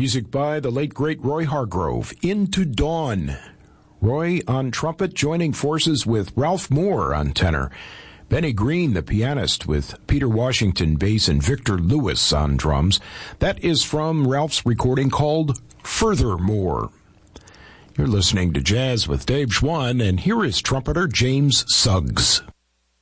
Music by the late, great Roy Hargrove, Into Dawn. Roy on trumpet, joining forces with Ralph Moore on tenor. Benny Green, the pianist, with Peter Washington bass and Victor Lewis on drums. That is from Ralph's recording called Furthermore. You're listening to Jazz with Dave Schwann, and here is trumpeter James Suggs.